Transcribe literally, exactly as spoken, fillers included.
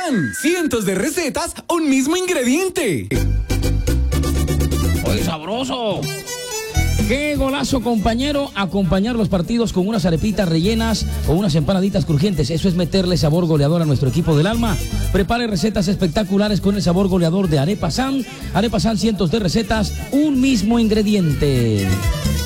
San, cientos de recetas, un mismo ingrediente. ¡Oye, sabroso! ¡Qué golazo, compañero! Acompañar los partidos con unas arepitas rellenas o unas empanaditas crujientes. Eso es meterle sabor goleador a nuestro equipo del alma. Prepare recetas espectaculares con el sabor goleador de Arepa San. Arepa San, cientos de recetas, un mismo ingrediente.